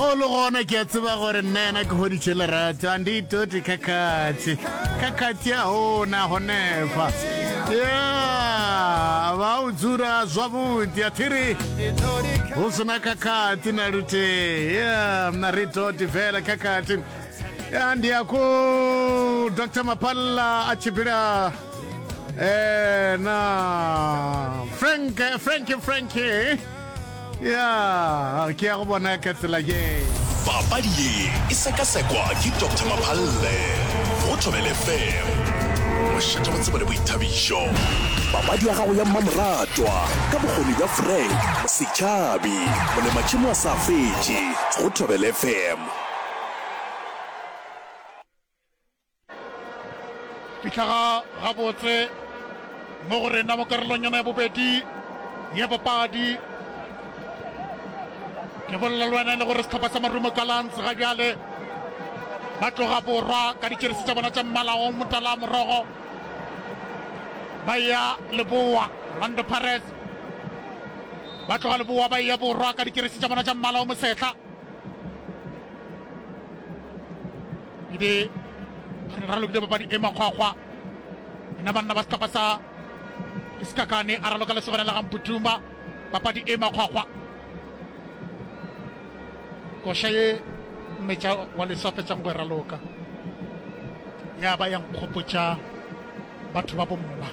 golo gona ke a tseba gore nna ke hoditše lerato andi toti kakati ya hona honefa ya ba o tsura zwavhuḓi a thiri hu sina kakati na lute ya mna ri toti vela kakati ndi ako Dr. Mapalla a tshibila na Frankie ya ke a go bona ka tsela ye papadi ye e sekasekwa ke Dr. Mapalle go Thobela FM mošate wa tseba le boithabišo papadi ya gago ya mmamoratwa ka bokgoni bja Frank Setšhabi molematšhimo a sa fetše go Thobela FM fitlha ga botse mo go rena mo karolonyana ya bobedi ya papadi ke bolela le wena le gore setlhopha sa Marumo Gallants ga bjale ba tloga borwa ka ditšeresi tša bona tša mmala o motala morogo ba ya Leboa Orlando Pirates ba tloga Leboa ba ya borwa ka ditšeresi tša bona tša mmala o mosetla ebe re ralokile papadi e makgwakgwa ena banna ba setlhopha sa Iskakane a raloka lesogana la Gamputuma papadi e makgwakgwa koša ye mmetša wa leswafetšang go e raloka ya ba yang kgopotša batho ba bomma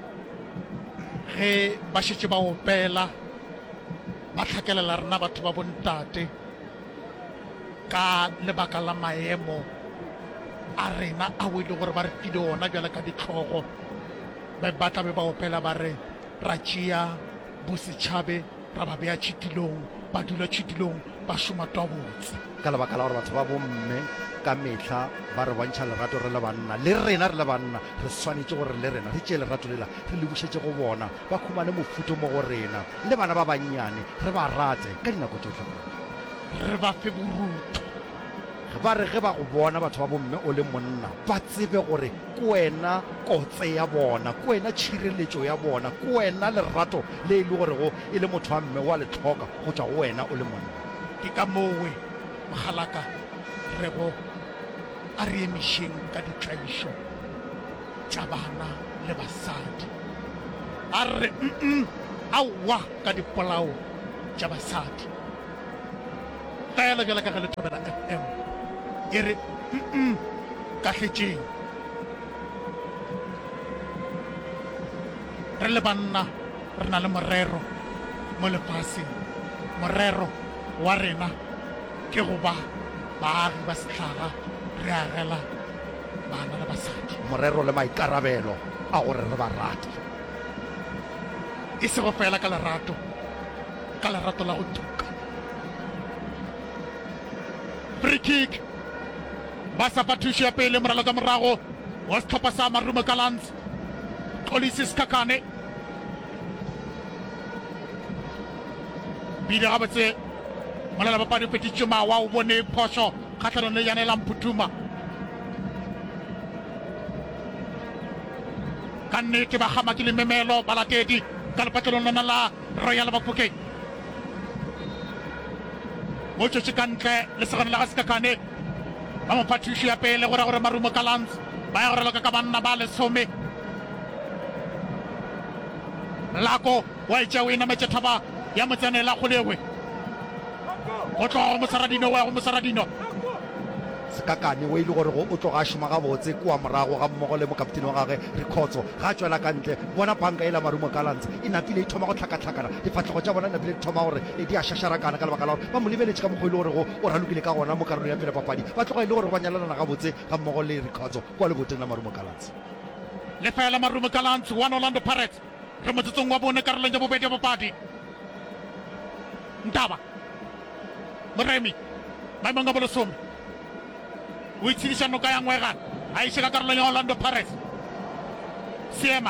ge ba šetše ba opela ba hlakelela rena batho ba bontate ka lebaka la maemo a rena a o ile gore ba re file ona bjale ka ditlhogo ba tlabe ba opela ba re ra tšea bosetšhabe ra ba beya tšhitilong ba dula tšhitilong ba šoma twabotse ka lebaka la gore batho ba bomme ka mehla ba re bontšha lerato re le banna le rena re le banna re swanetše gore le rena re tšee lerato lela re le bušetše go bona ba khumane mofuto mo go rena le bana ba bannyane re ba rate ka dinako tsohle re ba fe boruto ba re ge ba go bona batho ba bomme o le monna ba tsebe gore ke wena kotse ya bona ke wena tšhireletšo ya bona ke wena lerato le e le gorego e le motho wa mme wa le tlhoka go tšwa go wena o le monna ke ka mowe mogalaka rego a re emišeng ka ditlaišo tša bana le basadi a re aowa ka dipolao tša basadi fela bjala ka ge le Thobela FM e re ka hletšeng re le banna re na le morero mo lefaseng morero wa rena ke go ba baagi ba sehlaga re agela bana le basadi morero le maikarabelo a gore re ba rate e sego fela ka lerato la go tuka free kick ba sapa thušo ya pele moralo ka morago wa setlhopha sa Marumo Gallants Xolisi Iskakane bile gabotse molela bapadi fetitše mawa o bone phošo kgatlhanong le Yanela Mphutuma ka nnete ba gama ke le memelo balatedi ka lepatlelong lona la Royal Bafokeng mo tšotše ka ntle lesegane la ga Iskakane ba mopha thušo ya pele gore Marumo Gallants ba ya go raloka ka banna ba lesome Lako wa e tšea o enametše thaba ya motsenela kgolewe go tloga go Mosaradino wa ya go Mosaradino Sekakane o ile gore o tloga a šoma gabotse kua morago ga mmogo le mokaptene wa gage Rikhotso ga a tšwela ka ntle bona panka e la Marumo Gallants e napile e thoma go tlhakatlhakana difatlhego tša bona napile di thoma gore di a šašarakana ka lebaka la gore ba mo lebeletše ka mokgwa e le gorego o ralokile ka gona mo karolong ya pele papadi ba tloga e le gore ba nyalana gabotse ga mmogo le Rikhotso kua leboteng la Marumo Gallants le fela Marumo Gallants 1 Orlando Pirates re motsotsong wa bone karolong ya bobedi ya papadi Ntaba Moremi maemong a bolesome o itshediša noka ya ngwegana a iše ka karolong ya Orlando Pirates Seema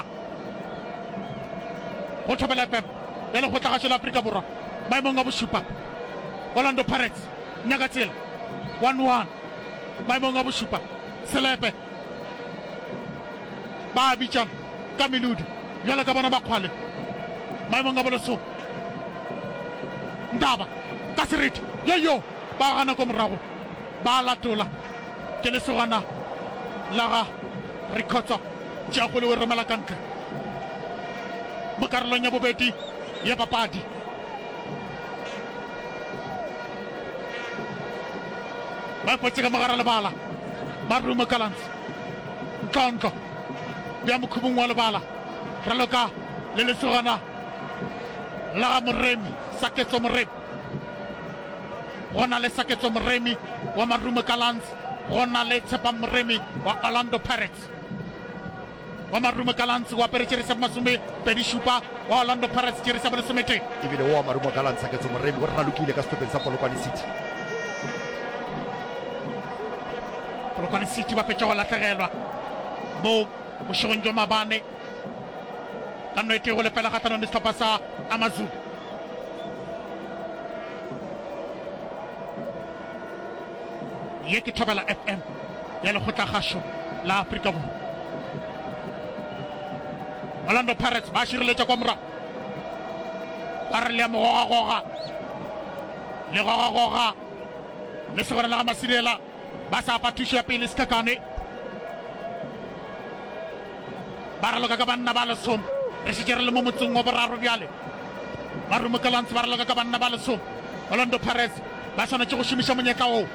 go Thobela FM ya lekgotlagašo la Afrika Borwa maemong a bošupa Orlando Pirates nyaka tsela 1-1 maemong a bošupa Selepe ba bitšang ka Melodi bjale ka bona ba kgwale maemong a bolesome Ntaba ka seriti yeyo ba gana ko morago ba latola ke lesogana la ga Rikhotso tša go le o romela ka ntle mo karolong ya bobedi ya papadi. Ba potse ka mogara lebala ba Marumo Gallants ntlontlo bja mokhubung wa lebala raloka le lesogana la ga Moremi Saketso Moremi go na le Saketso Moremi wa Marumo Gallants go na le Tshepa Moremi wa Orlando Pirates. Wa Marumo Gallants wa pere tšerisa masome pedi šupa wa Orlando Pirates tšerisa bolesomete ebile wa Marumo Gallants Saketso Moremi go ralokile ka setopeng sa Polokwane City. Polokwane City ba fetša go latlhegelwa mo bošegong jwa Mabane ka nnete go lepela kgathanong le setlhopha sa Amazulu. Ye ke Thobela FM ya lekgotlakgašo la Afrika Borwa. Orlando Pirates ba šireletša kwa morago ba re le mogogagoga le gogagoga le segona la ga Masilela ba sa pa thušo ya pele Sekakane ba raloka ka banna ba lesome re šetše re le mo motseng wa boraro bjale. Marumo Gallants ba raloka ka banna ba lesome. Orlando Pirates ba swanetše go šomiša monyetla oo.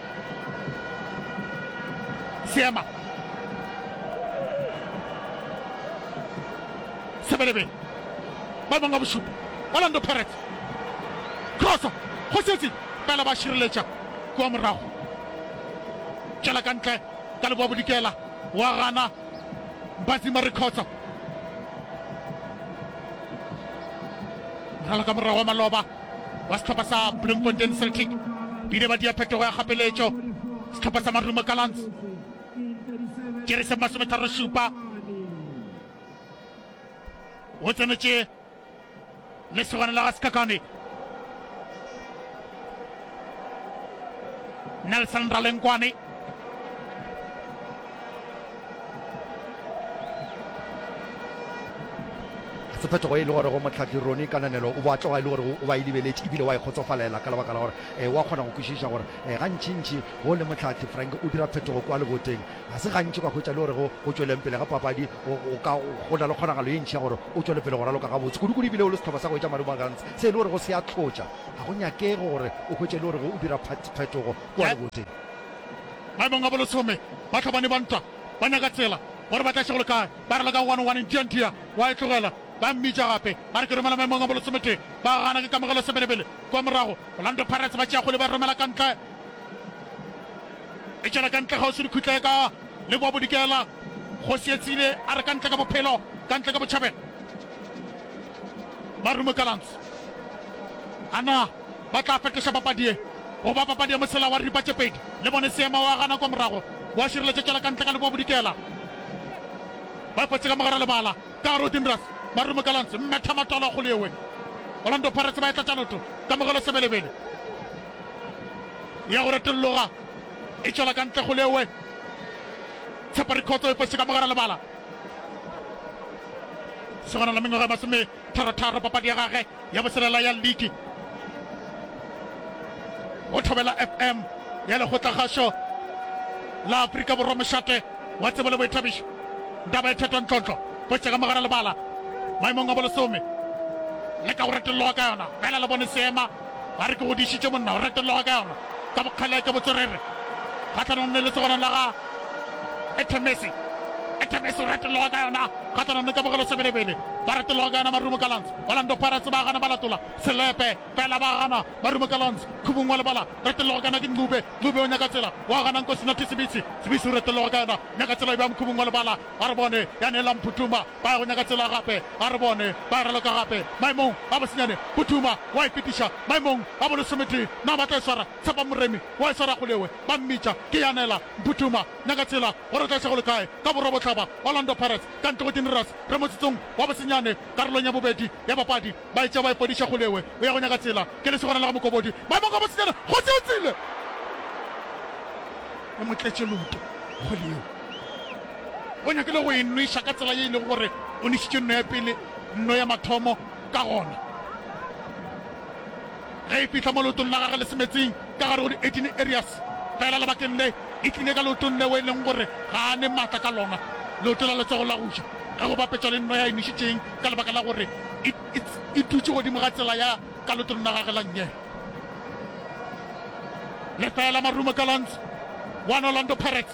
Seema Sebelebe ba banga bošupa Orlando Pirates crosser go setse pele ba šireletša kwa morago tšela ka ntle ka leboa bodikela wa gana Mbazima Rikhotso rala ka morago wa maloba wa setlhopha sa Bloemfontein Celtic bile ba dia phetogo ya gapeletšo setlhopha sa Marumo Gallants tšerisa masometharo šupa o tsenetše lesogana la ga Sekakane Nelson Ralenkwane sephetogo e le gore go motlhaki Roni Kananelo o batloga e le gore o ba e lebeletše ebile wa e kgotsofalela ka lebaka la gore wa kgona go kwešiša gore gantšintši go le motlhaki Frank o dira phetogo kwa leboteng ga se gantši ka hwetša le gore go tsweleng pele ga papadi go na le kgonagalo e ntšhi ya gore o tswele pele go raloka ga botse kudu ebile o le setlhopha sa go etša Marumo Gallants se e le gore go se a tlotša ga go nyakege gore o hwetše le gore o dira phetogo kwa leboteng. maemong a bolesome ba tlhobane ba ntwa ba nyaka tsela gore ba tlaše go le kae ba rela ka 1-1 ntiantia wa e tlogela ba mmitša gape ba re ke romela maemong a bolesomete ba gana ke kamogelo sebelebele kwa morago Orlando Pirates ba tšea kgole ba romela ka ntle e tšela ka ntle ga o se dikhutle ka leboa bodikela go seetsile a re ka ntle ka bophelo ka ntle ka botšhabela Marumo Gallants ana ba tla fetoša papadie go ba papadie mosela wa ripa tše pedi le bone seema wa gana kwa morago wa šireletše tšela ka ntle ka leboa bodikela ba ipotse ka mogara lebala ka gare o dinras Marumo Gallants mmetha matolo a kgole ewe Orlando Pirates ba e tlatša loto ka mogelo sebelebele ya go retolloga e tšwela ka ntle kgole ewe Tshepa Rikhotso e ipotse ka mogara lebala segona la mengwaga masome tharo papadi ya gage ya boselela ya league o Thobela FM ya lekgotlakgašo la Afrika Borwa mošate wa tsebo le boithabišo ndaba e thetwa ntlontlo potse ka mogara lebala maemong a bolesome le ka go retolloga ka yona fela le bone seema ba re ke go dišitše monna go retolloga ka yona ka bokgale ke botswerere kgatlanong le lesegona la ga Etemesi o retolloga ka yona kgatlanong le ka bogelo sebelebele ba retolloga ka yona Marumo Gallants Orlando Pirates ba gana ba latola selepe fela ba gana Marumo Gallants khubung wa lebala retolloga ka yona ke Ngube o nyaka tsela wa gana Nkosinathi Sibisi o retolloga ka yona nyaka tsela e ba khubung wa lebala a re bone ya neela Mphutuma ba go nyaka tsela gape a re bone ba raloka gape maemong a bosenyane Mphutuma wa ipetiša maemong a bolesomete na ba tla e swara Tshepa Moremi wa e swara golewe ba mmitša ke ya neela Mphutuma nyaka tsela gore o tla go le kae ka borobotlhaba Orlando Pirates ka ntle go dinras re motsetsong wa bosenyane karolong ya bobedi ya papadi ba etša ba ipodiša golewe o ya go nyaka tsela ke lesegona la ga Mokobodi maemong a bosenyane go seotsile o motletše loto goleo o nyakile go e nweša ka tsela ye e lego gore o nešitše nno ya pele nno ya mathomo ka gona ge e fitlha mo lotong la gage le semetseng ka gare go di-18 areas fela lebakeng le e tlile ka leotong le o e leng gore ga a ne maatla ka lona leoto la letsogo la goja ga go bapetsa le nno ya emišitšeng ka lebaka la gore e dutse godimo ga tsela ya ka leotong la gage la nnye le fela Marumo Gallants 1 Orlando Pirates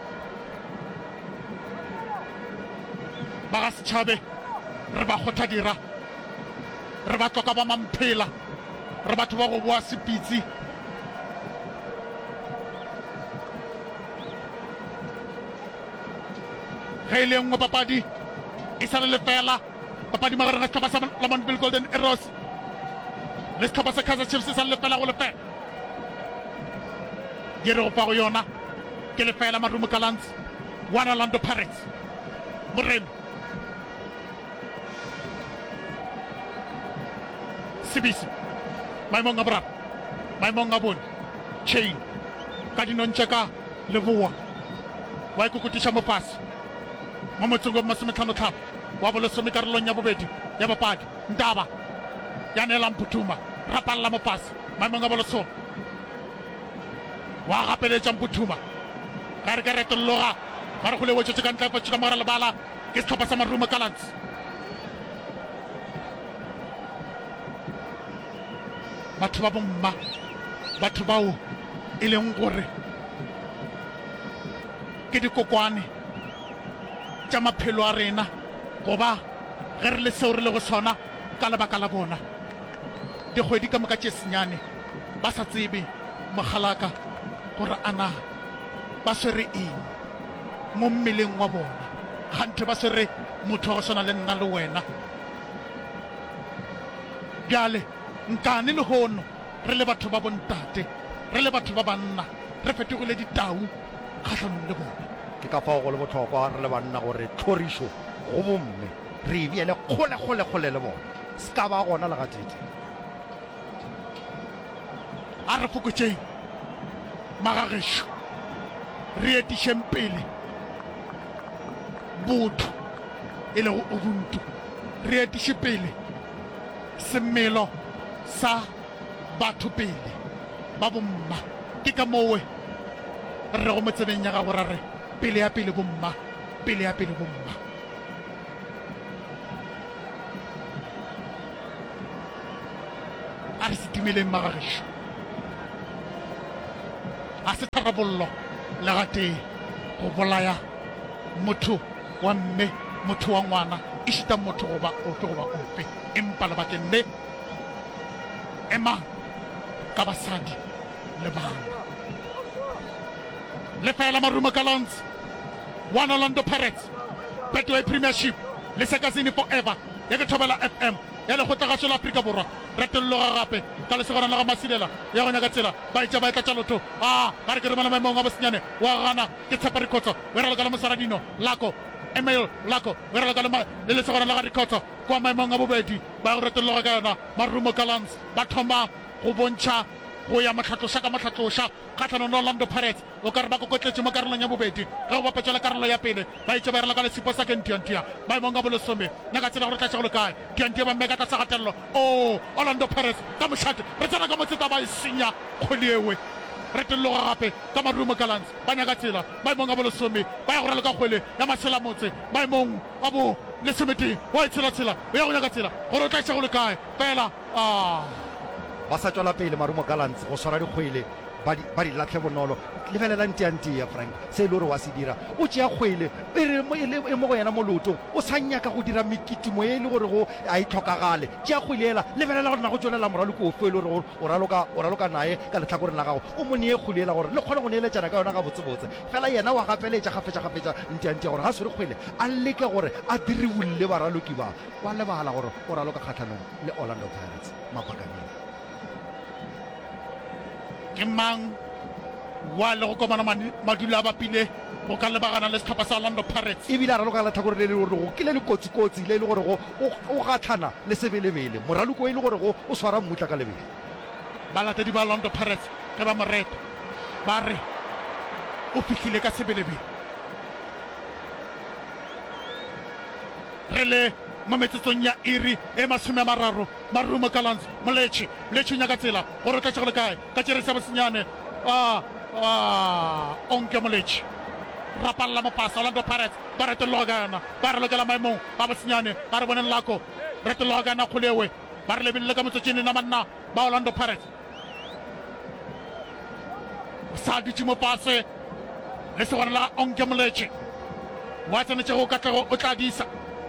ba ga setšhabe re ba kgotha dira re ba tloka ba mamphela re batho ba go boa sepitsi ge e le nngwe papadi e sa le lefela papadi magareng ga setlhopha sa Lamont Golden Arrows le setlhopha sa Kaizer Chiefs e sa le lefela go lefela di re go fa go yona ke lefela Marumo Gallants 1 Orlando Pirates Moremi Sibisi maemong a boraro maemong a bone chain ka dinontse ka leboa wa ikokotiša mo fase mo motseng o masometlhanotlhano wa bolesome karolong ya bobedi ya bapadi Ntaba ya neelang Phuthuma rapalela mo fase maemong a bolesome wa gapeletšang Phuthuma ga re ka retologa ga re go lewetšetse ka ntlafatše ka mogara lebala ke setlhopha sa Marumo Gallants batho ba bomma batho bao e leng gore ke dikokwane tša maphelo a rena goba ge re le seo re le go sona ka lebaka la bona dikgwedi ka moka tše senyane ba sa tsebe mogalaka gore ana ba swere eng mo mmeleng wa bona gante ba swere motho wa go swana le nna le wena bjale nkane le hono re le batho ba bontate re le batho ba banna re fetogile ditau kgatlhanong le bona ke ka fao go le botlhokwa re le banna gore tlhorišo go bomme re ebiele kgole le bona se ka ba gona le gatete a re fokotšeng magagešo re etišeng pele botho e le go ubuntu re etiše pele semelo sa batho pele ba bomma ke ka mowe re go motsebeng ya gago ra re pele ya pele bomma pele ya pele bomma a re setimeleng magagešo a se tharabollo le gatee go bolaya motho wa mme motho wa ngwana e šita motho goba ofe goba ofe empa lebakeng le emang ka basadi le bana le fela Marumo Gallants 1 Orlando Pirates Betway Premiership le sekasini forever ya ke thobela FM ya le go tlagatso la Afrika Borwa re telloga gape ka le segana la ga Masilela ya go nyaka tsela ba itša ba etla tša lotho ga re ke re mana maemong a bosenyane wa gana ke tshepa Rikhotso we ra le ka le Mosaradino Lako Emil Lako we ra le ka le segana la ga Rikhotso kwa maemong a bobedi ba go retologa ka yona Marumo Gallants ba thoma go bontšha go ya matlhatloša ka matlhatloša kgatlhanong Orlando Pirates o ka re ba kokotletše mo karolong ya bobedi ge go bapetša le karolo ya pele ba itše ba erela ka lesipo sa kentiantia maemong a bolesome nna ka tsela gore tlatša go le kae tiantia ba mmeka tlatsa gatelelo Orlando Pirates ka mošate re tsena ka motseta ba e senya kgoli ewe re telloga gape ka Marumo Gallants ba nyaka tsela maemong a bolesome ba ya go rela ka kgwele ya masela motse maemong a bo lesometeng wa e tsela o ya go nyaka tsela gore o tlatša go le kae fela ba sa tswela pele Marumo Gallants go swara dikgwele ba di latlhe bonolo lebelela ntiantia Frank se e le gore wa se dira o tšea kgwele e mo go yena mo loto o sa nyaka go dira mekitimo e le gore go a e tlhokagale tšea kgwele ela lebelela gore na go tswelela moraloko ofe e le gore o raloka naye ka letlhakoreng la gago o mo neye kgwele ela gore le kgone go neeletsana ka yona ga botsebotse fela yena wa gapeletša gafetša ntiantia gore ga swere kgwele a leke gore a diriwolle baraloki ba wa lebala gore o raloka kgatlhanong le Orlando Pirates mapakaneng ke mang wa le go komana madula a bapile go ka lebagana le setlhopha sa Orlando Pirates ebile a raloka letlhakore le le gore go kile le kotsikotsi le le gore o gatlhana le sebelebele moraloko e le gore o swara mmutla ka lebele balatedi ba Orlando Pirates ge ba moreta ba re o fihlile ka sebelebele re le mo metsetsong ya iri e masome a mararo Marumo Gallants Molechi nyaka tsela gore tla tshegole kae ka tšerisa bosenyane onke Molechi rapalla mo pasa Orlando Pirates ba re tologana ba re lokela maemong ba bosenyane ba re boneng lako re tologana kgolewe ba re lebile ka motsotsene na manna ba Orlando Pirates sa ditse mo pase le se gona la onke Molechi wa tsenetse go katlego o tla disa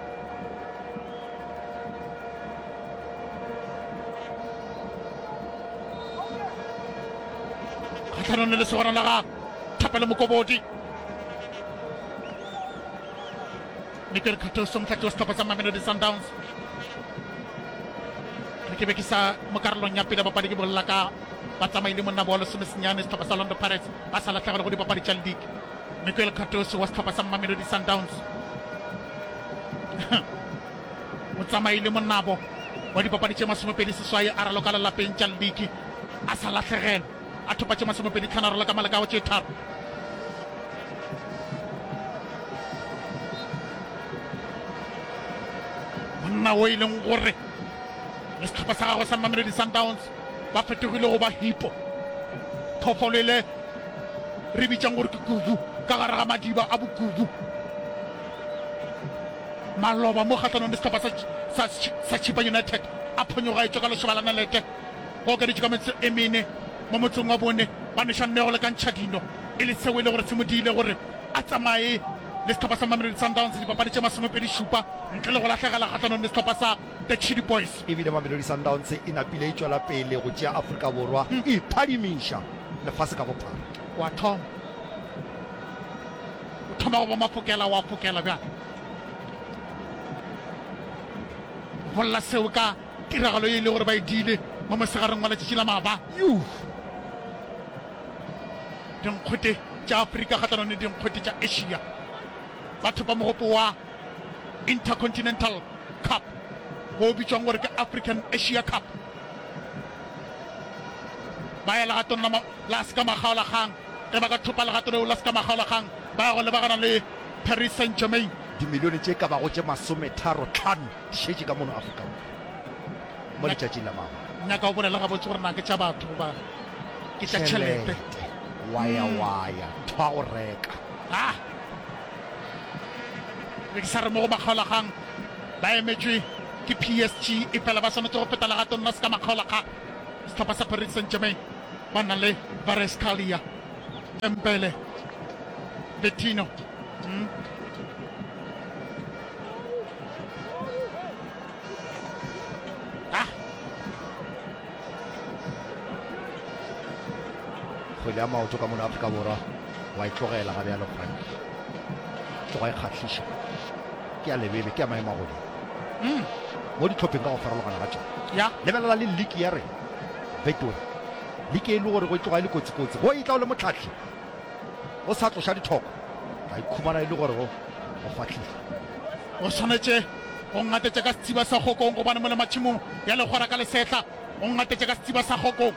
kgathanong le se gona la ga Thapelo Mokobodi Nickel Katoso motlatsi wa setlhopha sa Mamelodi Sundowns ke be ke sa mo karolong ya pele bapadi ke bolela ka batsamai le monna bolo semesenyane setlhopha sa Orlando Pirates ba sa latlhegela go dipapadi tša league Nickel Katoso wa setlhopha sa Mamelodi Sundowns motsamai le monnabo wa dipapadi tše masomepedi seswai a raloka lelapeng tša league a sa latlhegela a thopa tše masomepedi tlhanaro la ka malakao tše tharo monna o e leng gore le setlhopha sa gagwe sa Mamelodi Sundowns ba fetogile go ba hipo phofolo ile re bitsang gore ke kubu ka gare ga madiba a bokubu maloba mo kgatlanong le setlhopha sa Chipa United a phonyoga etswa ka lešoba la nalete go okeditše ka metse e mene mo motseng wa bone ba nešanne go le ka ntšhadino e le seo e le gore se mo diile gore a tsamaye le setlhopha sa Mamelodi Sundowns dipapadi tše masomepedi šupa ntle le go latlhegela kgatlanong le setlhopha sa the Chili Boys ebile Mamelodi Sundowns e napile e tswela pele go tšea Afrika Borwa e phadimiša lefase ka bophara wa thoma o thoma go ba mafokela wa fokela bjang golla seo ka tiragalo e le gore ba e diile mo mosegareng wa letšatši la maaba dinkgwete tša Afrika kgatlanong le dinkgwete tša Asia batho ba mogopo wa Intercontinental Cup go bitswang gore ke African Asia Cup ba ya legatong la se ka magaolagang ge ba ka thopa legato leo la se ka magaolagang ba ya go lebagana le Paris Saint-Germain dimilione tše ka bago tše 35 di šetše ka mono Afrika mo letšatšing la maaba nyaka o bolela gabotse gore na ke tša batho ba ke tša tšhelete waya ntho a go reka ke sa re mo go makgaolagang ba emetswe ke PSG e fela ba tshwanetse go feta legatong la se ka makgaolagang setlhopha sa Paris Saint-Germain ba nna le Kvaratskhelia Dembele Betino kgwele ya maoto ka mono Afrika Borwa wa e tlogela ga bjalo Frank tloga e kgatlhiša ke a lebebe ke a maemo a godimo mo ditlhopheng ka go farologana ga tšona lebelela le league ya re Betoni league e le gore go e tloga e le kotsikotsi go e tla o le motlhatlhi o sa tloša dithoko ga ikhumana e le gore go fatlhile o tshwanetse o ngatetše ka setsiba sa kgokong gobane mo le matšhimong ya legora ka lesetla o ngatetše ka setsiba sa kgokong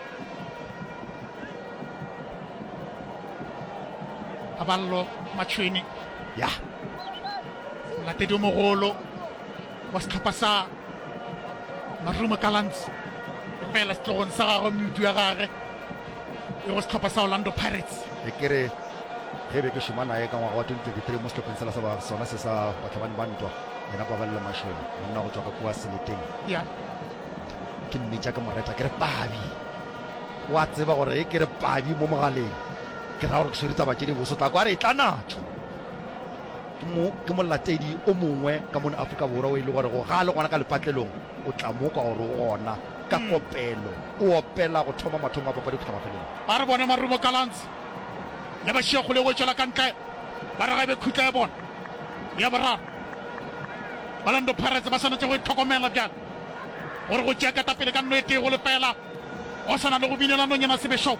a ballo matšhweni latedi o mogolo wa setlhopha sa Marumo Gallants e fela setlogong sa gagwe medu ya gage e go setlhopha sa Orlando Pirates e kere ge be ke šomana ye ka ngwaga wa 2023 mo setlhopheng sela sa sona se sa batlhabane ba ntwa yena pabalele mašhweni monna go tswa ka kua seleteng ke mmetša ke moreta ke re pabi wa tseba gore e ke re pabi mo mogaleng ke ra gore ke swere taba tše di boso tla kwa re e tla natso ke molatedi o mongwe ka mone Afrika Borwa o e le gore go ga le gona ka lepatlelong o tla mo ka gore o gona ka kopelo o opela go thoma mathomo a papadi go tla mafelong ba re bone Marumo Gallants le ba šia go le go tšwela ka ntle ba re ga be khutla ya bona ya boraro Orlando Pirates ba tshwanetse go itlhokomela bjang gore go tšea katapele ka nno e tee go lefela go sana le go binelanonyana sebešopo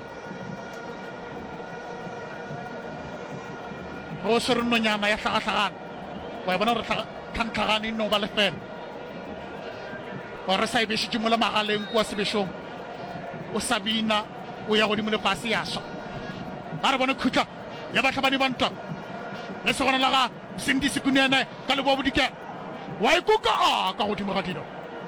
go se re nonyana ya tlhagatlhagana wa bona gore tlhantlhagane e no ba lefela gore sa e bešitše mo le magaleng kua sebešong o sa bina o ya godimo lefase ya swa ba re bone khutla ya batlhabani ba ntwa le segona la ga Sindi Sekunene ka leboa bodikela wa ikuka ka godimo ga dino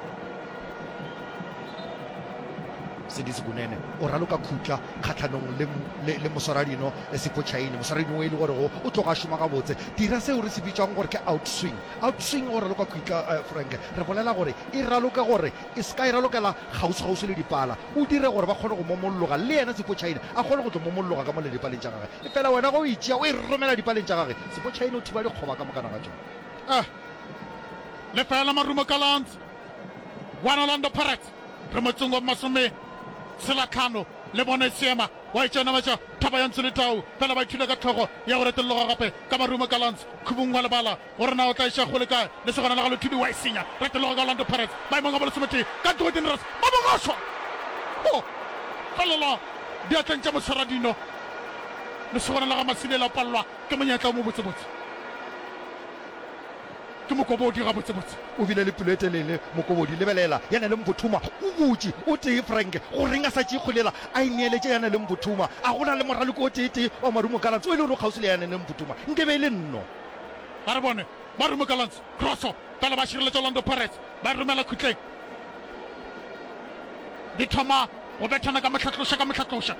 Sedisi Kunene o raloka khutla kgatlhanong le moswaradino Sepotšhaine moswaradino o e le gore o tloga šoma ga botse dira seo re se bitswang gore ke outswing o raloka khutla Frank re bolela gore e raloka gore e ska e ralokela gausi le dipala o dire gore ba kgone go momolloga le ena Sepotšhaine a kgone go tlo momolloga ka mo le dipaleng tša gage e fela wena go itšea o e romela dipaleng tša gage Sepotšhaine o thiba dikgoba ka mokana ga tšona le fela Marumo Gallants one Orlando Pirates re motsong wa masome selatlhano le bone seema wa itsena matša thaba ya ntse le tau fela ba ithule ka tlhogo ya go retelloga gape ka Marumo Gallants khubung wa lebala gore na o tla iša go le kae le segona la ga lethudi wa e senya retelloga ka Orlando Pirates maemong a bolesomete ka Jordan mabogošwa galela diatleng tša moswaradino le segona la ga Masile la palelwa ke monyetla o mo botsebotse ke mokobodi ga botsebotse o bile le pelo e telele mokobodi lebelela yana le Mphothuma o botse o tee Frank go reng a sa tšee kgolela a e neeletše yana le Mphothuma a gona le moraloko o teetee wa Marumo Gallants o e le gore kgausi le yana le Mphothuma nke be e le nno ga re bone Marumo Gallants crosso pele ba šireletša Orlando Pirates ba romela khutleng di thoma go bethana ka motlhatloša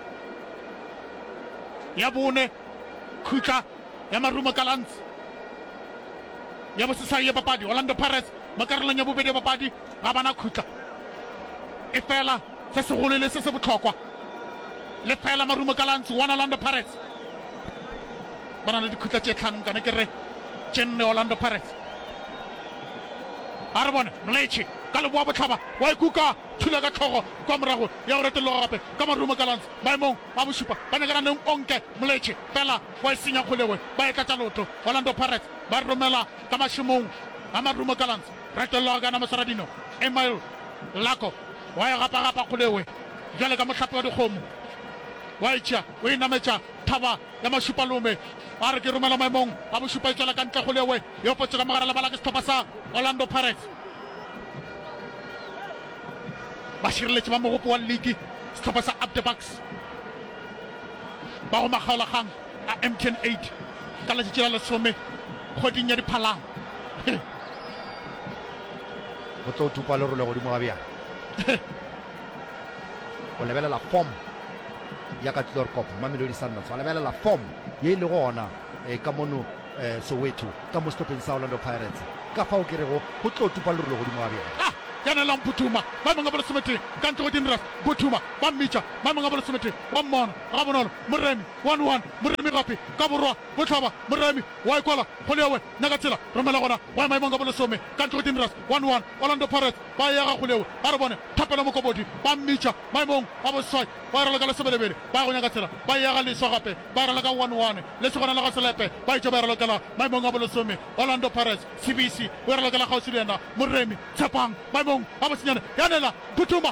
ya bone khutla ya Marumo Gallants ya bosesai ya papadi Orlando Pirates makarolong ya bobedi ya papadi ga bana khutla e fela se segolo le se se botlhokwa le fela Marumo Gallants one Orlando Pirates ba na le dikhutla tše tlhano kana ke re tšenne Orlando Pirates a re bone Mletshe ka leboa botlhaba wa ikuka thula ka tlhogo kwa morago ya go retelloga gape ka Marumo Gallants maemong a bosupa ba nyakana neng onke Mletshe fela wa e senya kgolewe ba e tlatša loto Orlando Pirates ba romela ka mašemong a Marumo Gallants retelloga kana moswaradino Emil Lako wa e gapa kgolewe jale ka mohlape wa dikgomo wa e tšea o e nametša thaba ya mašupalome a re ke romela maemong a bosupa e tswela ka ntle kgolewe e opotse ka mogara lebala ke sethopa sa Orlando Pirates ba šireletše ba mogopo wa league sethopa sa Up the Bucks ba go makgaolagang a MTN 8 ka letšatši la lesome kgweding ya Diphalane go tlo tupa le role godimo ga bjang o lebelela form ya ka Tlhor Cup Mamelodi Sundowns wa lebelela form ye e le gona ka mono Soweto ka mo stopeng sa Orlando Pirates ka fao ke rego go tlo tupa le role godimo ga bjang yana lang Mphothuma ba manga bola somete ka ntlo dinras Mphothuma ba mmitša ba manga bola somete wa mmona ga bonolo Moremi 1-1 Moremi gape ka borwa botlhaba Moremi wa ikola golewe naka tsela romela gona wa maemong bola some ka ntlo dinras 1-1 Orlando Pirates ba ya ga golewe ba re bone thapela mokobodi ba mmitša maemong a boswai ba re la ka lesebelebele ba go nyaka tsela ba ya ga leso gape ba re la ka 1-1 le segona la ga selepe ba itša ba re la ka maemong a bola some Orlando Pirates CBC ba re la ka la gausi le ena Moremi Tshepang maemong a bosenyane yanela Mphothuma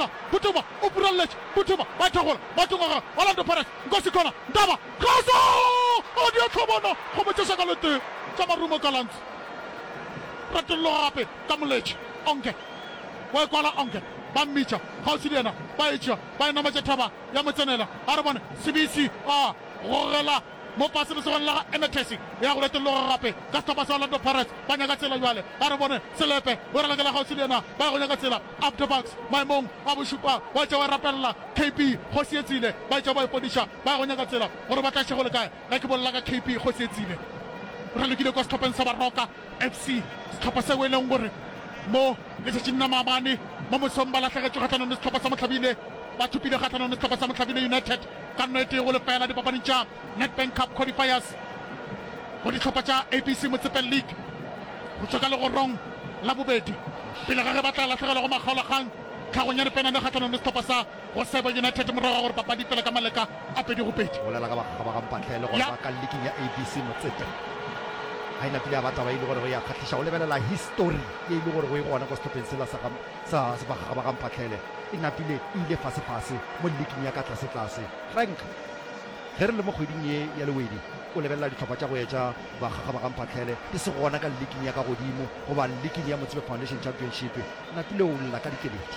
o puralletše Mphothuma ba thakgola ba tungaga Orlando Pirates nkosi khona Ndaba Khoso o di a tlhobona go motšesa ka lete tša Marumo Gallants retello gape ka Mletshe onke wa ekwala onke ba mmitša gausi le ena ba etšea ba enamatša thaba ya motsenela a re bone CBC a gogela mo pase le segone la ga Emetesi ya go retelloga gape ka sethopa sa Orlando Pirates ba nyaka tsela jale a re bone selepe o rela ke la gausi le ena ba go nyaka tsela Up the Bucks maemong a bosupa wa tša wa rapelela KP go seetsile ba tša ba ipodiša ba go nyaka tsela gore ba tlaše go le kae ga ke bolela ka KP go seetsile re lekile kwa sethopeng sa Baroka FC sethopa seo e leng gore mo letšatšing la maabane mo mosong ba latlhegetšwe kgatlhanong le sethopa sa Motlhabile ba thupile kgatlhanong le sethopa sa Motlhabile United ka nnete go lefela dipapading tša Nedbank Cup qualifiers go ditlhopha tša ABC Motsepel League go tswa ka legorong la bobedi pele ga ge ba tla latlhegela go makgaolagang tlhagong ya dipenane kgatlhanong le sethopa sa go Seba United morago ga gore papadi fela ka maleka a pedi go pedi bolela ka ba mpatlhele gore ba ka leaking ya ABC Motsepel ga e napile ya bataba e le gore go ya kgatlhiša go lebelela history e le gore go e gona ko setopeng sela sa sebagagamphatlhele e napile e ile fasefase mo leaking ya ka tlase-tlase Frank ge re le mo kgweding ye ya lewedi o lebelela ditlhopha tša go etša bagagamphatlhele di se gona ka leaking ya ka godimo goba leaking ya Motsebe Foundation Championship napile o lla ka dikeledi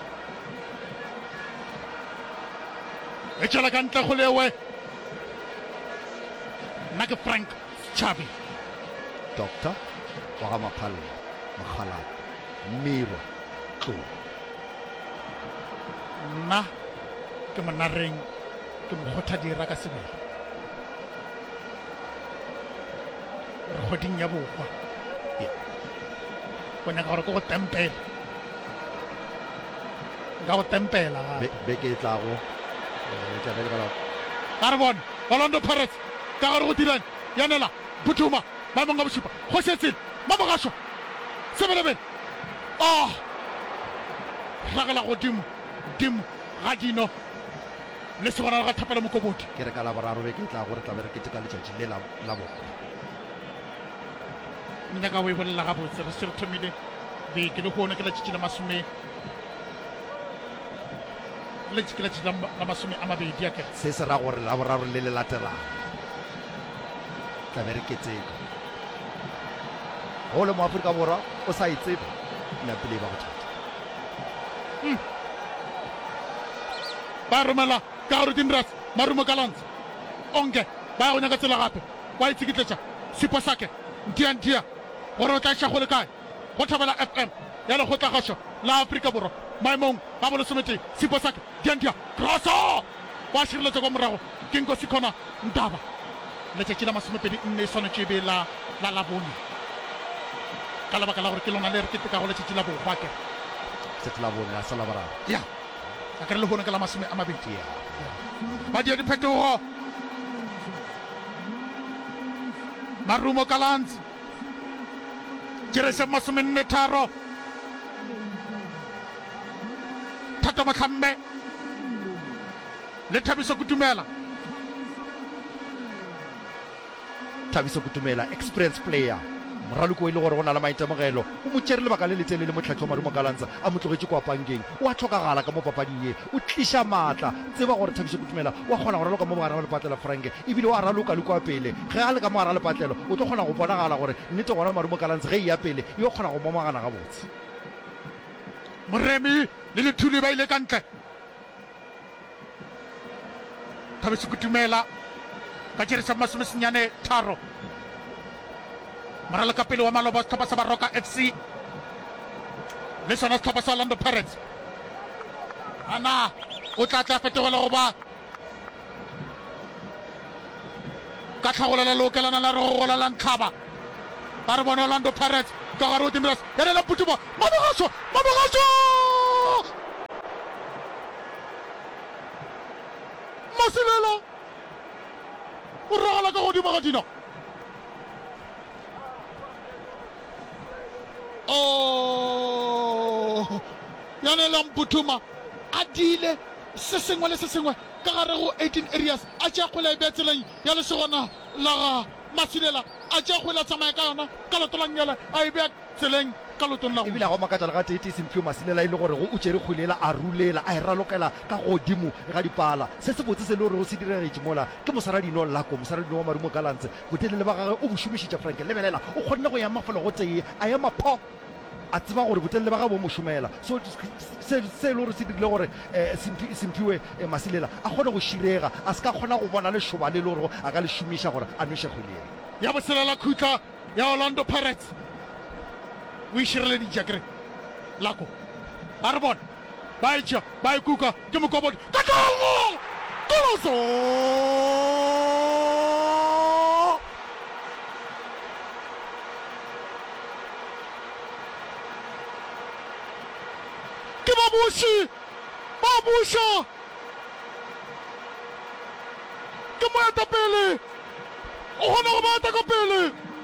e tšela ka ntle go lewe nna ke Frank Chabi. Doctor wa ga Maphalle Mokgalane Miro Tlo. Nna ke monareng ke mokgothadira ka sebele re goding ya bokgwa go nyaka gore ke go tempela nka go tempela beke e tlago ga re bone Orlando Pirates ka gore go dirang yanela Phuthuma maemong a bosupa go setsele mamogašo sebelebele ragela godimo dimo ga dino le segona ga thapela mokobodi ke re ka la boraro beke e tlago re tla be re keteka letšatši le la bokgwa nyaka o e bolela gabotse re se re thomile beke le gone ke letšatši la masome la masome a mabedi a kere se se ra gore la boraro le le latelang tla be re keteka go le mo Aforika Borwa o sa itsebe napele ba go thata ba romela ka gore dinras marumo kalantse onke ba go nyaka tsela gape wa itsekitletša sepo sake ntiantia gore o tla iša go le kae go thabela FM ya lekgotlagašo la Aforika Borwa maemong ga bolesomete sepo sake diantia crosso wa šireletša kwa morago ke nko sekhona ntaba letšatši la masomepedi nne e swanetše e be la labone ka lebaka la gore ke lona le re keteka go letšatši la bokgwa ke setši la bone la sa la boraro ya a kere le gone ka la masome a mabedi ba dia diphetogo marumo kalantse jerese masomenne tharo thata motlhamme le Thabiso Kutumela experience player moraloko e le gore go na le maitemogelo o mo tšere lebaka le letele le motlhatlho marumo kalantsa a mo tlogetše kwa pankeng o a tlhokagala ka mo papading ye o tliša maatla tseba gore Thabiso Kutumela wa kgona go raloka mo mogare wa lepatlelo Franke ebile wa raloka le kwa pele ge a le ka mogare wa lepatlelo o tlo kgona go bonagala gore nnete gona marumo kalantsa ge e ya pele e o kgona go momagana gabotse moremi le lethuli ba ile ka ntle Thabiso Kutumela ka jeresa masomesenyane tharo marala ka pele wa maloba setlhopha sa Baroka FC le sona setlhopha sa Orlando Pirates ana o tla fetogela go ba ka tlhagolela le okelana la re go golela ntlhaba ba re bona Orlando Pirates ka gare o Timras ya lela Phuthuma mamogašo Masilela o ragala ka godimo ga dino yanelang Phuthuma a diile se sengwe le se sengwe ka gare go 18 areas a tšea kgwele e bea tseleng ya lesegona la ga Masilela a tšea kgwele a tsamaya ka yona ka leto la nyele a e bea tseleng ka lotong la ebile go makatša le ga tete Semphiwe Masilela e le gore go o tšere kgwelela a rulela a e ralokela ka godimo ga dipala se se botse se le gore go se diregetše mola ke mosaradino Lako mosaradino wa marumo kalantse botelele ba gage o bo šomišitša Franke lebelela o kgonne go ya mafelo go tee a ya mapho a tseba gore botelele ba ga bo mo šomela so se le gore se dirile gore Semphiwe Masilela a kgone go širega a se ka kgona go bona lešoba le le gore a ka le šomiša gore a noše kgweleng ya boselela khutla ya Orlando Pirates o išireleditša kere Lako a re bona ba etša ba e kuka ke mokobodi ka tlongo koloso ke ba buša ke moetapele o kgona go baeta ka pele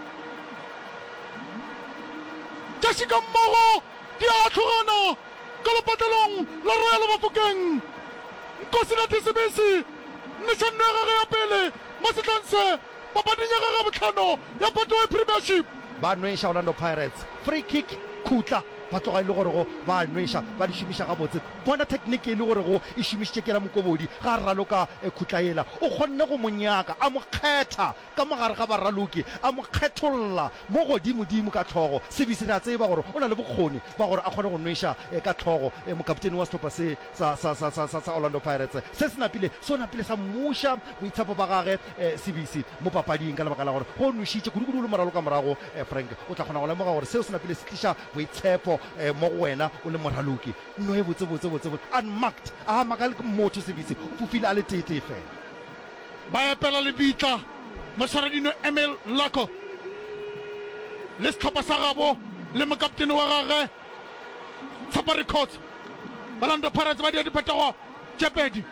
tšasi ka mmogo di a tlhogana ka lepatlelong la Royal Bafokeng Nkosinathi Sibisi nešanno ya gage ya pele mo setlanse papading ya gage botlhano ya Betway Premiership ba nwešha Orlando Pirates free kick khutla ba tloga e le gore go ba nwesa ba di šomiša ga botse bona technique e le gore go e šomišitše ke la mokobodi ga a raloka khutlaela o kgonne go monyaka a mo kgetha ka mogare ga baraloki a mo kgetholla mo godimo-dimo ka tlhogo sebise re a tseba gore o na le bokgoni ba gore a kgone go nwesa ka tlhogo mokapitene wa setlhopha se sa Orlando Pirates se se napile sa mmuša boitshepo ba gage sebise mo papading ka lebaka la gore go nwešitše kudu-kudu le moralo ka morago Frank o tla kgona go lemoga gore seo se napile se tliša boitshepo mo go wena o le moraloki nno e botsebotsebotsebo unmarked a maka le motho sebise o fofile a le tete fela ba epela lebitla moswaradino Emil Lako le setlhopha sa gabo le mokapitene wa gage Tshepo Records Orlando Pirates ba dia diphetogo tše pedi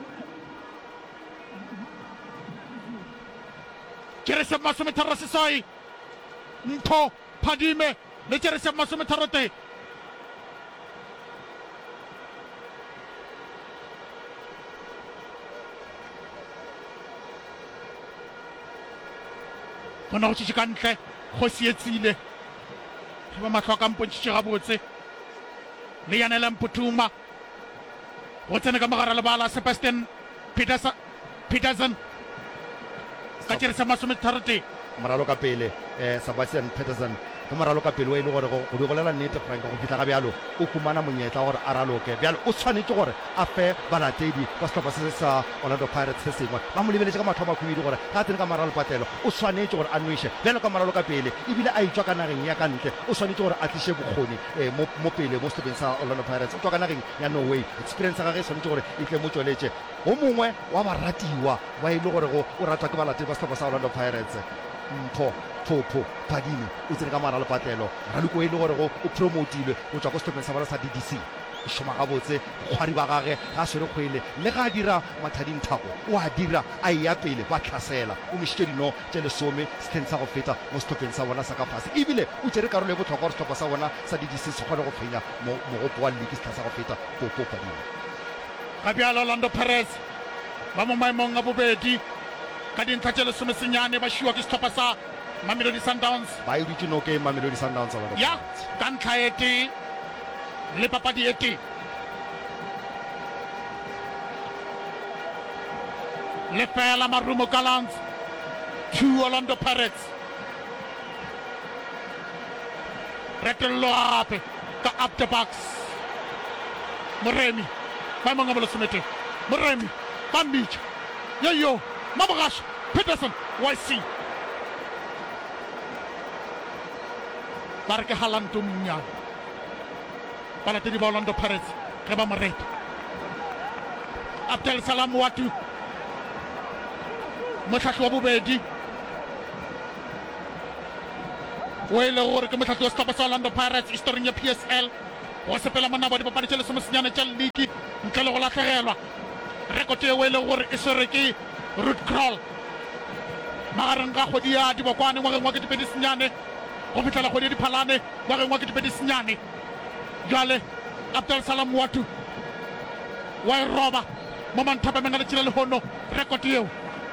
Jerese masometharo sesoi Mpho Phadime le Jerese masometharo te gona go tšitše ka ntle go sietsile ge ba matlho a ka mpontšitše gabotse le yanela Mphuthuma go tsene ka mogara lebala Sebastian Peterson ka tšeresa masometharo te moralo ka pele Sebastian Peterson ke moralo ka pele o e le gore go di bolela nnete Frank go fitlha ga bjalo o khumana monyetla gore a raloke bjalo o tshwanetse gore a fe balatedi ba setlhopha se sa Orlando Pirates se sengwe ba mo lebeletse ka mathomo a khumedi gore ga a tsene ka maralo patelo o tshwanetse gore a nweshe bjalo ka moralo ka pele ebile a itswa ka nageng ya ka ntle o tshwanetse gore a tliše bokgoni mo pele mo setlhopheng sa Orlando Pirates o tswa ka nageng ya Norway experience ya gage e tshwanetse gore e tle mo tsweletse go mongwe wa baratiwa wa e le gore o ratwa ke balatedi ba setlhopha sa Orlando Pirates Mpho Phadime o tsene ka maralo patelo raloko e le gore o promotilwe go tswa ko setlhopheng sa bona sa DDC o šoma gabotse kgwari ba gage ga a swere kgwele le ga a dira mathading thako o a dira a eya pele ba tlhasela o mešitše dino tše lesome setlheng sa go feta mo setlhopheng sa bona sa ka fase ebile o tšere karolo e botlhokwa gore setlhopha sa bona sa DDC se kgone go fenya mogopo wa league setlha sa go feta Phadime ga bjalo Orlando Pirates ba mo maemong a bobedi ka dintlha tše lesome senyane ba šiwa ke setlhopha sa Mamelodi Sundowns ba e dutše noke Mamelodi Sundowns ya ka ntlha e tee le papadi e tee le fela Marumo Gallants 2 Orlando Pirates retello gape ka up the box Moremi ba mongwe mo lesomete Moremi ba mmitša yo Mabogasho Peterson YC ba re ke Halanto Monyane balatedi ba Orlando Pirates ge ba moreta Abdel Salam Watu motlhatlhi wa bobedi o e le gore ke motlhatlhi wa setlhopha sa Orlando Pirates historing ya PSL go sepela monabo wa dipapadi tše lesome senyane tša league ntle le go latlhegelwa rekoto eo e le gore e swere ke Ruud Krol magareng ga kgwedi ya dibokwane ngwageng wa ketepedi senyane go fitlhela kgwedi ya diphalane ngwageng wa ketepedi senyane jale Abdel Salam Watu wa e roba mo manthapameng a letšhila lehono rekoto eo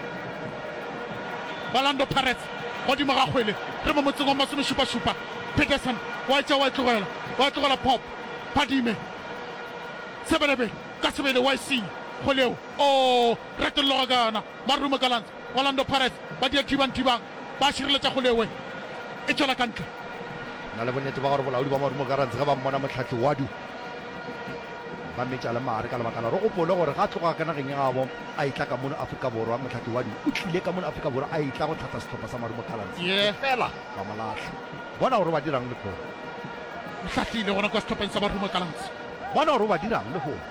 Orlando Pirates godimo ga kgwele re mo motseng wa masomešupašupa Peterson wa etša wa e tlogela Pop Phadime sebelebe ka sebele YC go leo retello ga kana Marumo Gallants Orlando Pirates ba dia thibang ba šireletša go lewe e tšwela ka ntle na le bonnete ba gore bolaodi ba Marumo Gallants ga ba mmona motlhatlhi wadu ba metša le maare ka lebaka la re gopole gore ga tloga ka nageng ya gabo a itla ka mono Afrika Borwa motlhatlhi wadu o tlile ka mono Afrika Borwa a itla go tlhatsa setlhopha sa Marumo Gallants fela ba molatlha bona gore ba dirang le kgone motlhatlhile gona kwa setlhopheng sa Marumo Gallants bona gore ba dirang le kgone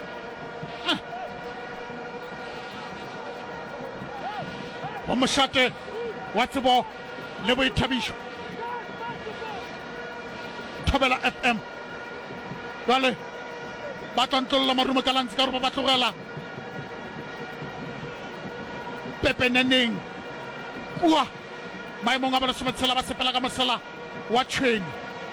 wa mošate wa tsebo le boithabišo Thobela FM jale ba tlontolola Marumo Gallants ka gore ba tlogela pepeneneng kua maemong a ba lesometshela ba sepela ka mosela wa tšhweni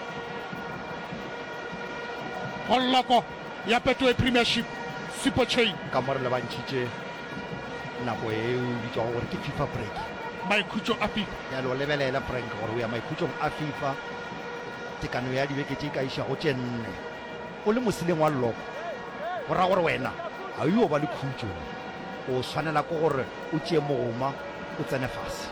go loko ya Betway Premiership Super Chain ka more le bantšhitše nako e o bitswago gore ke FIFA break maikutlo a FIFA ya lo lebelela Frank gore o ya maikutlong a FIFA tekano ya dibeke tse ka iša go tše 4 o le moseleng wa lleko go ra gore wena a yo ba le khutso o swanela ko gore o tšee mogoma o tsene fase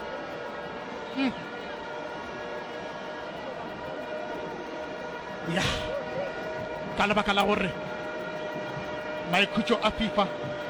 ya ka lebaka la gore maikhutšo a FIFA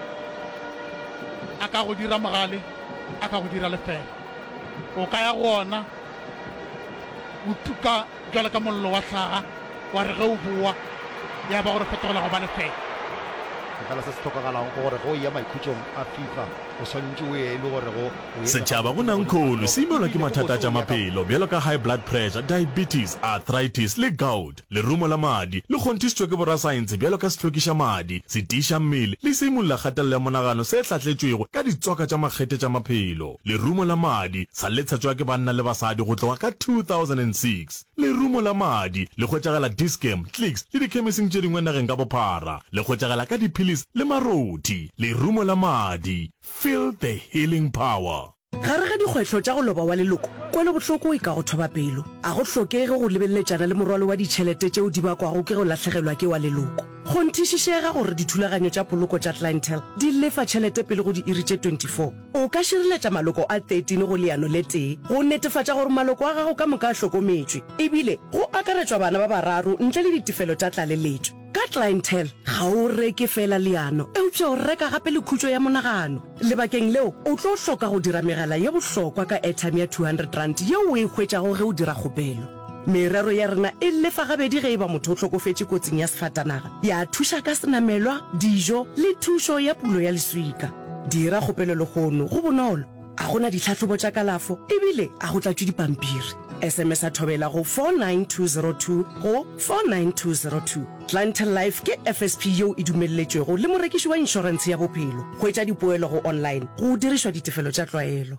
a ka go dira mogale a ka go dira lefela o ka ya gona o tuka jwale ka mollo wa hlaga wa re ge o boa ya ba gore fetogola go ba lefela fela se se tlhokagalang go gore go ya maikhutšong a FIFA o swanetse o ye le gore go setšhaba go nankgolo se imelwa ke mathata tša maphelo bjalo ka high blood pressure, diabetes, arthritis le gout lerumo la madi le kgonthišitšwe ke borasaense bjalo ka sehlokiša madi se tiiša mmele le se imolola kgatelelo ya monagano se hlatletšwego ka ditswaka tša makgete tša maphelo lerumo la madi sa letšhatšwa ke banna le basadi go tloga ka 2006 lerumo la madi le hwetšagela Dischem, Clicks le dikhemising tše dingwe nageng ka bophara le hwetšagela ka diphilis le maroti lerumo la madi. Feel the healing power. gare ga dikgwetlho tša go loba wa leloko kwele bohloko e ka go thoba pelo a go hlokege go lebeletšana le morwalo wa ditšhelete tšeo di bakwago ke go latlhegelwa ke wa leloko go nthišišega gore dithulaganyo tša poloko tša Clientele di lefa tšhelete pele go di iri tše 24 o ka šireletša maloko a 13 go leano le tee go netefatša gore maloko a gago ka moka a hlokometšwe ebile go akaretšwa bana ba bararo ntle le ditefelo tša tlaleletšo ka Clientele ga o reke fela leano eupša o reka gape le khutšo ya monagano lebakeng leo o tlo hloka go dira megala ye bohlokwa ka airtime ya 200 rand yeo o e hwetšago ge o dira kgopelo merero ya rena e lefa gabedi ge e ba motho o hlokofetše kotsing ya sefatanaga ya thuša ka senamelwa dijo le thušo ya pulo ya leswika dira kgopelo le kgono go bonolo a gona ditlhatlhobo tša kalafo ebile a go tlatšwe dipampiri SMS a thobela go 49202 go 49202 Clientele Life ke FSP yeo e dumelletšwego le morekiši wa inšorense ya bophelo go etša dipoelo go online go dirišwa ditefelo tša tlwaelo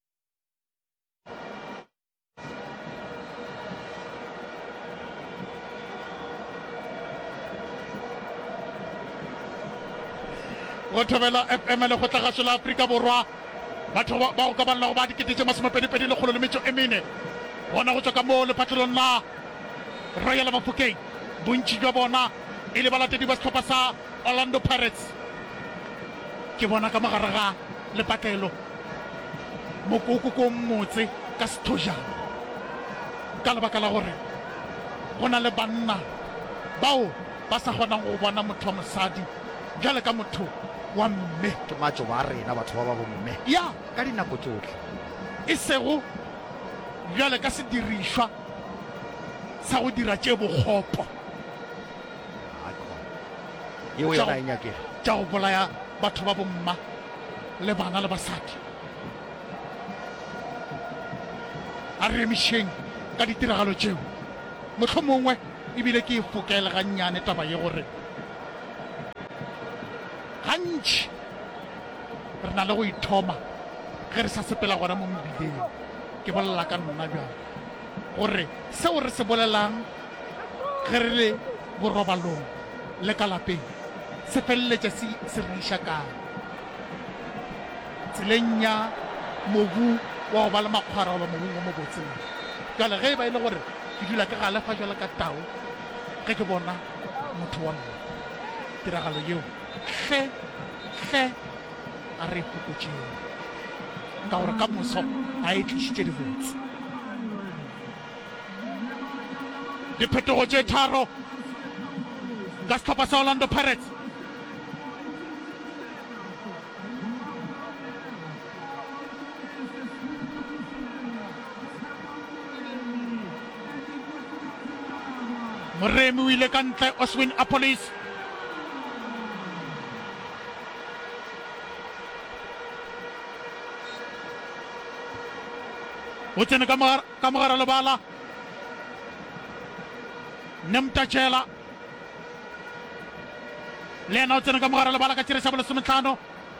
go thobela FM le go tlagašo la Afrika Borwa batho ba go ka banla go ba dikete tše 24 bona go tswa ka mo lephatlhelong la Royal Bafokeng bontši jwa bona e le balatedi ba setlhopha sa Orlando Pirates ke bona ka mogare ga lepatlelo mokoko ko mmotse ka sethojana ka lebaka la gore go na le banna bao ba sa kgonang go bona motho wa mosadi jale ka motho wa mme ke matšo ba rena batho ba ba bomme ya ka dinako tsotlhe e sego jale ka sedirišwa sa go dira tše bokgopo yeo yona e nyakega tša go bolaya batho ba bomma le bana le basadi a re emišeng ka ditiragalo tšeo motlho mongwe ebile ke e fokele gannyane taba ye gore gantši re na le go ithoma ge re sa sepela gona mo mebileng ke bolela ka nna bjang gore seo re se bolelang ge re le borobalong le ka lapeng se feleletša se re iša kae tseleng ya mobu wa go ba le makgwara goba mobung wa mo botseng jale ge e ba e le gore ke dula ke galefa jale ka tao ge ke bona motho wa nna tiragalo yeo hle a re fokotšeng ka gore ka moso a e tlišitše dibotse diphetogo tše tharo ka setlhopha sa Orlando Pirates moremi o ile ka ntle Oswin Apolis o tsene ka mogara lebala Nemtatšhela le ena o tsene ka mogara lebala ka tšhiriša bo 15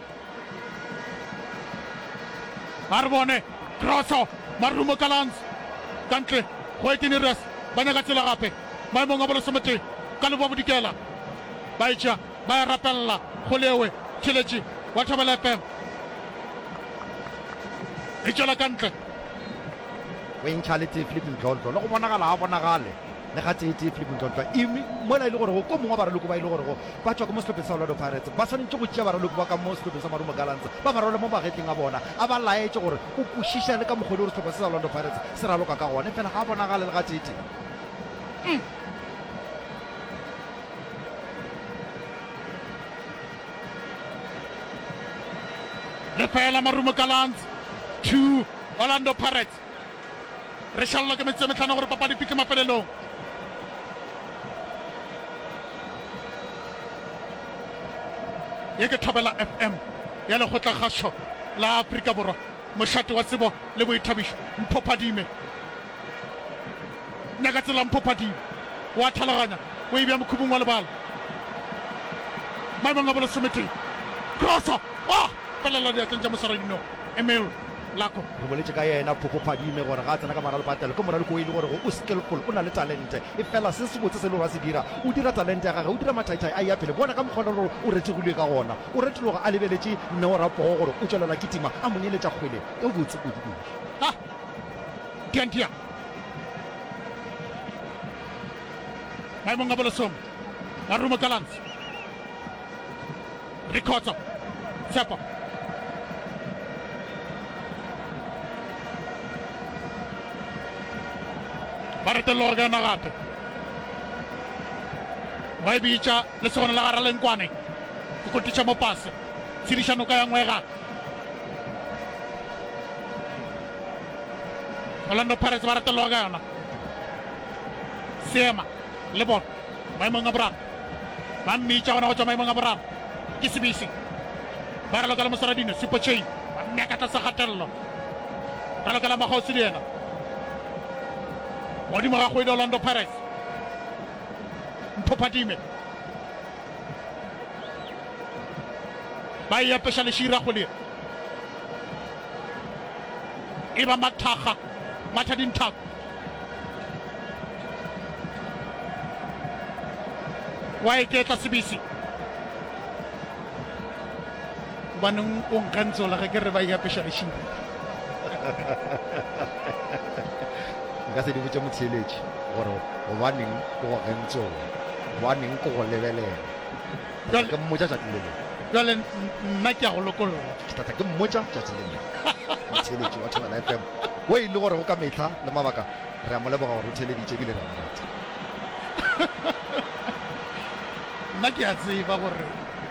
ba re bone Grosso Marumo Kalans ka ntle go Etiniras ba nyaka tsela gape maemong a bo 17 ka Leboa Bodikela ba etša ba ya rapella go lewe tšheletše wa Thobela FM e tšwela ka ntle o entšha letse Philip Mtlololo le go bonagala a bonagale le ga tsete Philip Ntontwa mona ile gore go mongwe ba raloko ba ile gore go ba tswa go mo setlhopheng sa Orlando Pirates ba tshwanetse go tšea ba raloko ba ka mo setlhopheng sa Marumo Gallants ba ba rola mo bagetleng a bona a ba laetse gore o kwešiša le ka mogolo gore setlhopha sa Orlando Pirates se raloka ka gone fela ga bonagale le ga tsete Lefela Marumo Gallants 2 Orlando Pirates re šalla ke metse metlhano gore papadi pitle mafelelong ye ke Thobela FM ya lekgotlakgašo la Afrika Borwa mošate wa tsebo le boithabišo Mphophadime nyaka tsela Mphophadime wa thalaganya o e bja mokhubung wa lebala maemong a bolosometeng crosser felela diatleng tša mosaradino Emil Lako re boletse ka yena Mphophadime gore ga tsena ka maralo patelo ke moralo ko ile gore o skillful o na le talente e fela se se botse se le gore a se dira o dira talente ya gagwe o dira mathaithai a ya pele bona ka mokgona gore o retegilwe ka gona o retile gore a lebeletse Neo Rapogo gore o tswelela ke tima a monyeletša kgwele e botse kudu Tiantia maemong a bolesome Marumo Gallants Rikhotso Tshepo ba retelelo ka yona gape ba e bitša le segone la gara lenkwane go kotiša mo pase tshedišano ka ya ngwe gape Orlando Pirates ba retelelo ka yona seema le bona maemong a boraro ba mmitša gona go tšwa maemong a boraro ke Sebisi ba raloka le mosaradino Sipotšheng ba mmeakatla sa kgatelelo raloka la Magausi le yena modimo ga kgwedi Orlando Pirates Mphophadime ba e apeša lešira go le e ba mathakga matha dinthako wa e ketla Sebisi baneng o nkantsola ge ke re ba e apeša lešira nka se di botse motheletši gore gobaneng ke go gentsola gobaneng ke go lebelela ke mmotša tšatši le leng jale nna ke a go lokolola ke tata ke mmotša tšatši le leng motheletši wa Thobela FM o e le gore go ka metlha le mabaka re a mo leboga gore o theleditše ebile re a morata nna ke a tseba gore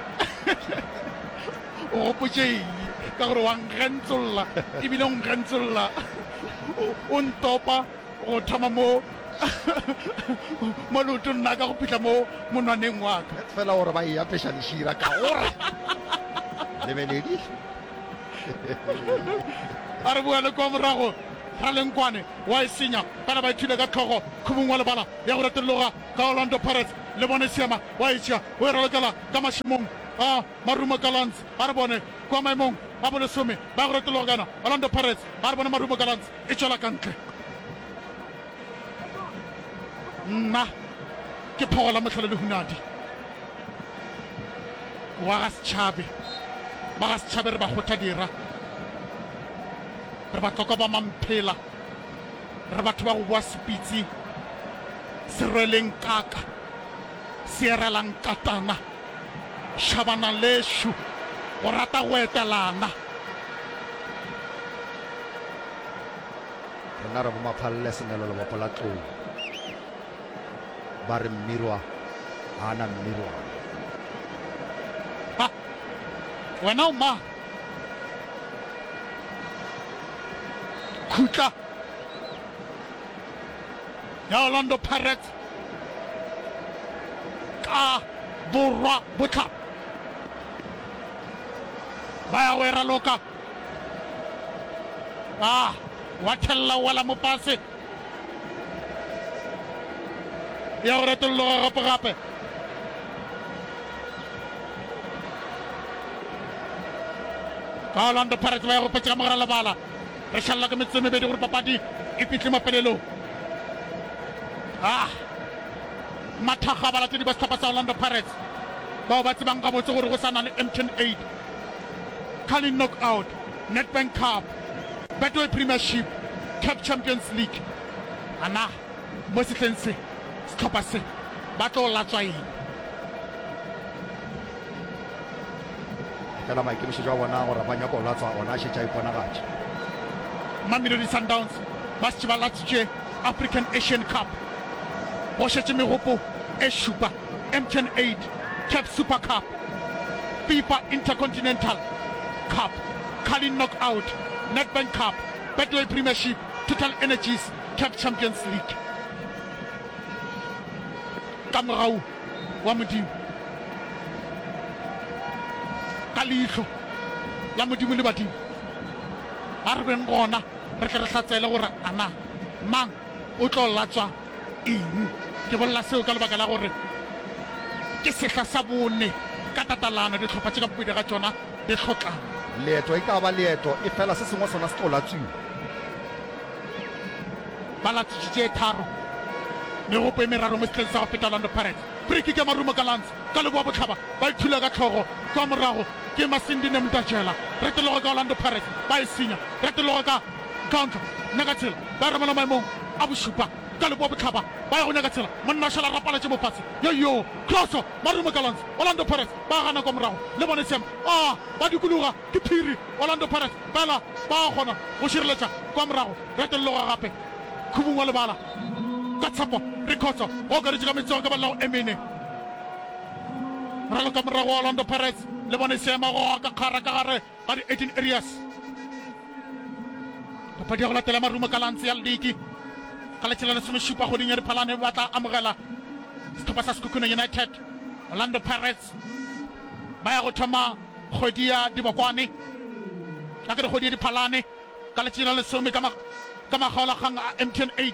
o gopotše eng ka gore wa nkgentsolola ebile o nkgentsolola o ntopa go thoma mo leoto nna ka go phitlha mo monwaneng wa ka fela gore ba e apeša lešira ka gore lebeledi a re boele kwa morago ra lenkwane wa e senya fela ba ithile ka tlhogo khubung wa lebala ya go retelloga ka Orlando Pirates le bone seema wa e tšea o e ralokela ka mašemong a Marumo Gallants a re bone kwa maemong a bolesome ba go retelloga kana Orlando Pirates a re bone Marumo Gallants e tšwela ka ntle nna ke phogola motlhale le hunadi wa ga setšhabe ba ga setšhabe re ba kgotha dira re ba tlhoka ba mamphela re batho ba go boa sepitsi se rweleng kaka se erelang katana šhabana lešo go rata go etelana rena re bomaphalele senelo le bopola tlou ba re mmirwa ga ana mmirwa wena o mang khutla ya Orlando Pirates ka borwa botlha ba ya go e raloka wa thella wela mo pase ya go retolloga gape-gape ka Orlando Pirates ba ya go petša ka mogara lebala re šalla ke metse mebedi gore papadi e fitlhe mafelelong mathakga a balatedi ba setlhopha sa Orlando Pirates bao ba tsebang ka botse gore go sa na le Empton 8 Carling Knockout Nedbank Cup Betway Premiership Cup Champions League ana mo setleng se setlhopha se ba tlo latswa eng fela maikemišetšo a bona gore ba nyaka go latswa ona a šetša iponagatša Mamelodi Sundowns ba se ba latsitše African Asian Cup go šetše megopo e šupa MTN 8 CAF Super Cup FIFA Intercontinental Cup Carling Knockout Nedbank Cup Betway Premiership Total Energies CAF Champions League ka morao wa modimo ka leihlo la modimo le badimo a re beng gona re tle re tlatsele gore ana mang o tlo latswa eng ke bolela seo ka lebaka la gore ke sehla sa bone ka tatalano ditlhopha tse ka bobedi ga tsona di tlhotlana leeto e ka ba leeto e fela se sengwe sona se tlo latswiwa ba latsitše tharo megopo e meraro mo setleng sa go feta Orlando Pirates breki ke Marumo Gallants ka leboa botlhaba ba ithula ka tlhogo kwa morago ke Masindine Mdajela re telogo ka Orlando Pirates ba e senya re telogo ka counter naka tsela ba remela maemong a bosupa ka leboa botlhaba ba ya go nyaka tsela monna šala rapaletše mofase yoyo crosso Marumo Gallants Orlando Pirates ba gana kwa morago le bone sem ba dikologa ke phiri Orlando Pirates bela ba kgona go šireletša kwa morago re teloga gape khubung wa lebala ka tshepo Rikhotso o ka re ka metsi ka balago emene ra ka morago Orlando Pirates le bone sema go ka khara ka gare ga di 18 areas papadi ya go latela Marumo Gallants ya league ka letšela le somešupa goding ya diphalane ba tla amogela setlhopha sa Sekhukhune United Orlando Pirates ba ya go thoma kgwedi ya dibokwane ka ke kgwedi ya diphalane ka letšela le some ka magaolakgang a MTN 8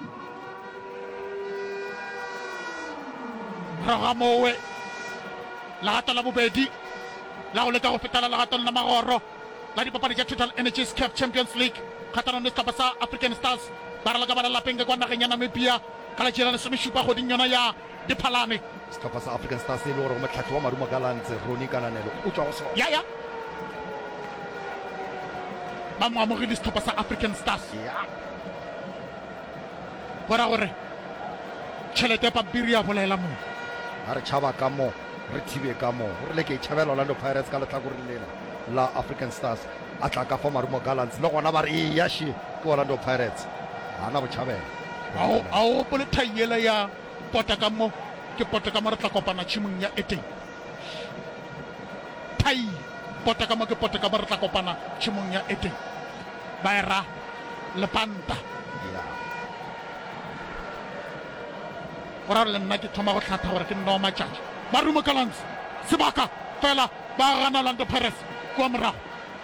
raga mowe lagato la bobedi la go leka go fetela lagato la magoro la dipapadi tša Total Energies CAF Champions League kgatlhanong le setlhopha sa African Stars ba rala ka ba lalapeng ke kwa nageng ya Namibia ka letšela le somešupa goding yona ya diphalane setlhopha sa African Stars e le gore go motlhatlhi wa Marumo Gallants Ronnie Kananelo o tswa go sona ya ba mo amogile setlhopha sa African Stars bora gore tšhelete pampiri ya bolela mo a re tšhaba ka mo re thibe ka mo gore le ke itšhabela Orlando Pirates ka letlhakoreng lela la African Stars a tla ka fa Marumo Gallants le gona ba re eyaše ke Orlando Pirates ana botšhabela a o gopole thaiela ya pota ka mo ke pota ka mo re tla kopana tšhimong ya eteng thai pota ka mo ke pota ka mo re tla kopana tšhimong ya eteng ba era lepanta gore le nna ke thoma go tlhatha gore ke nna wa matšatši Marumo Gallants sebaka fela ba gana Orlando Pirates kwa morago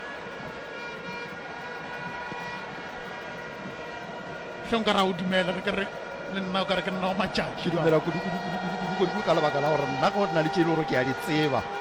hlong ka ra o dumela re ke re le nna o ka re ke nna wa matšatši ke dumela kudu ka lebaka la gore nna go na le tše e le gore ke a di tseba